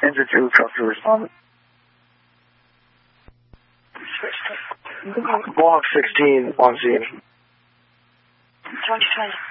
Enter 2, trust to respond. Block 16 on scene. 2020.